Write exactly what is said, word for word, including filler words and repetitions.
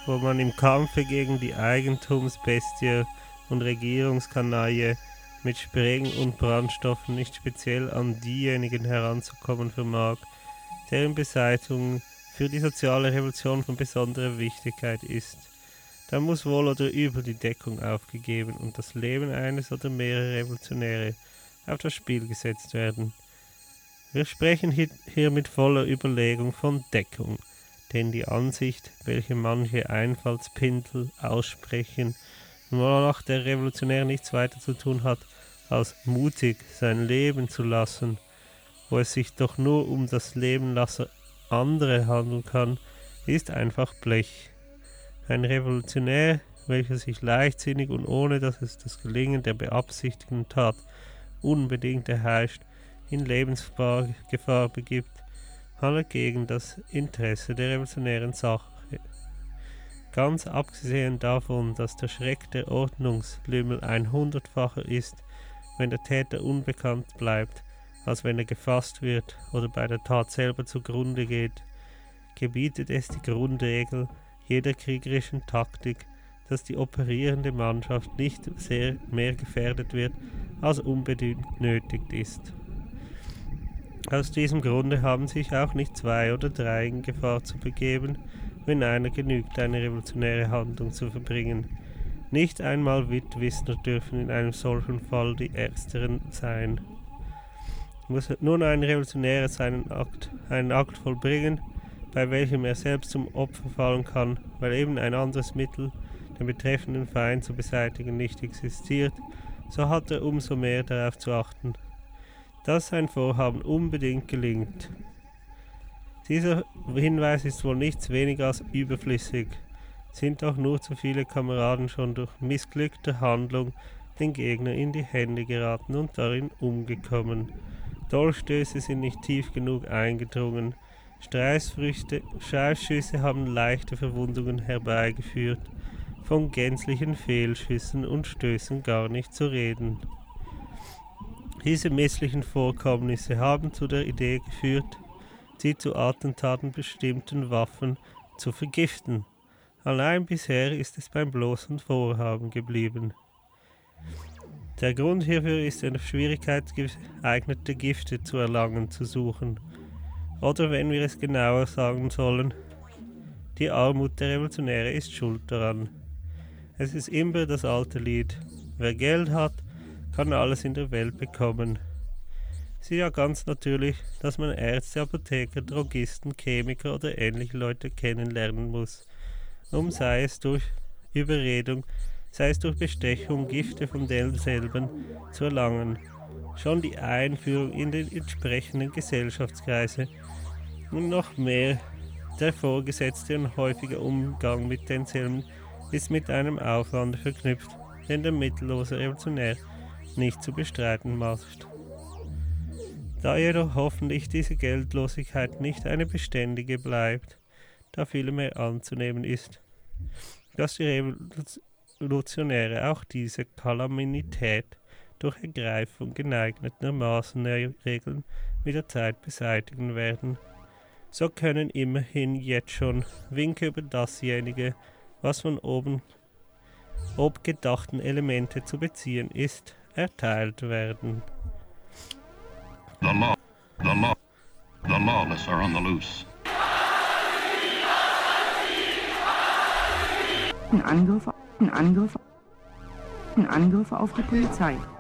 wo man im Kampfe gegen die Eigentumsbestie und Regierungskanaille mit Spreng- und Brandstoffen nicht speziell an diejenigen heranzukommen vermag, deren Beseitigung für die soziale Revolution von besonderer Wichtigkeit ist. Da muss wohl oder übel die Deckung aufgegeben und das Leben eines oder mehrerer Revolutionäre auf das Spiel gesetzt werden. Wir sprechen hier, hier mit voller Überlegung von Deckung, denn die Ansicht, welche manche Einfallspintel aussprechen, wonach der Revolutionär nichts weiter zu tun hat, als mutig sein Leben zu lassen, wo es sich doch nur um das Leben lassen andere handeln kann, ist einfach Blech. Ein Revolutionär, welcher sich leichtsinnig und ohne dass es das Gelingen der beabsichtigten Tat unbedingt erheischt, in Lebensgefahr begibt, handelt gegen das Interesse der revolutionären Sache. Ganz abgesehen davon, dass der Schreck der Ordnungslümmel ein hundertfacher ist, wenn der Täter unbekannt bleibt, als wenn er gefasst wird oder bei der Tat selber zugrunde geht, gebietet es die Grundregel jeder kriegerischen Taktik, dass die operierende Mannschaft nicht sehr mehr gefährdet wird, als unbedingt nötig ist. Aus diesem Grunde haben sich auch nicht zwei oder drei in Gefahr zu begeben, wenn einer genügt, eine revolutionäre Handlung zu verbringen. Nicht einmal Witwisser dürfen in einem solchen Fall die Ersteren sein. Muss nun ein Revolutionär seinen Akt, einen Akt vollbringen, bei welchem er selbst zum Opfer fallen kann, weil eben ein anderes Mittel, den betreffenden Feind zu beseitigen, nicht existiert, so hat er umso mehr darauf zu achten, dass sein Vorhaben unbedingt gelingt. Dieser Hinweis ist wohl nichts weniger als überflüssig, sind auch nur zu viele Kameraden schon durch missglückte Handlung den Gegner in die Hände geraten und darin umgekommen. Dolchstöße sind nicht tief genug eingedrungen, Streifschüsse haben leichte Verwundungen herbeigeführt, von gänzlichen Fehlschüssen und Stößen gar nicht zu reden. Diese misslichen Vorkommnisse haben zu der Idee geführt, die zu Attentaten bestimmten Waffen zu vergiften. Allein bisher ist es beim bloßen Vorhaben geblieben. Der Grund hierfür ist, eine Schwierigkeit geeignete Gifte zu erlangen zu suchen. Oder wenn wir es genauer sagen sollen, die Armut der Revolutionäre ist schuld daran. Es ist immer das alte Lied: Wer Geld hat, kann alles in der Welt bekommen. Es ist ja ganz natürlich, dass man Ärzte, Apotheker, Drogisten, Chemiker oder ähnliche Leute kennenlernen muss, um sei es durch Überredung, sei es durch Bestechung, Gifte von denselben zu erlangen. Schon die Einführung in den entsprechenden Gesellschaftskreise und noch mehr der vorgesetzte und häufige Umgang mit denselben ist mit einem Aufwand verknüpft, den der mittellose Revolutionär nicht zu bestreiten macht. Da jedoch hoffentlich diese Geldlosigkeit nicht eine beständige bleibt, da vielmehr anzunehmen ist, dass die Revolutionäre auch diese Kalamität durch Ergreifung geeigneter Maßregeln mit der Zeit beseitigen werden, so können immerhin jetzt schon Winke über dasjenige, was von oben obgedachten Elemente zu beziehen ist, erteilt werden. The law, the law, the lawless are on the loose. Ein Angriff, ein Angriff, ein Angriff auf die Polizei.